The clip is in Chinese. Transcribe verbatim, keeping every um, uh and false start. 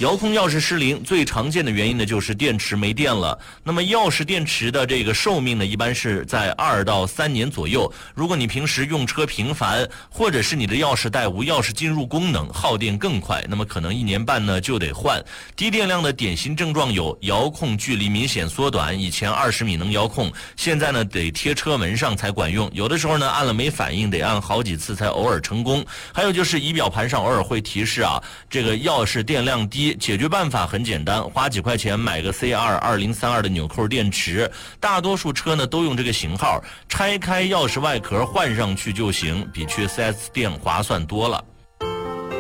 遥控钥匙失灵最常见的原因呢，就是电池没电了。那么钥匙电池的这个寿命呢，一般是在二到三年左右。如果你平时用车频繁，或者是你的钥匙带无钥匙进入功能，耗电更快，那么可能一年半呢就得换。低电量的典型症状有遥控距离明显缩短，以前二十米能遥控，现在呢得贴车门上才管用。有的时候呢按了没反应，得按好几次才偶尔成功。还有就是仪表盘上偶尔会提示啊，这个钥匙电量低，解决办法很简单，花几块钱买个 C 二 二零三二 的纽扣电池，大多数车呢都用这个型号，拆开钥匙外壳换上去就行，比去 四 S 店划算多了。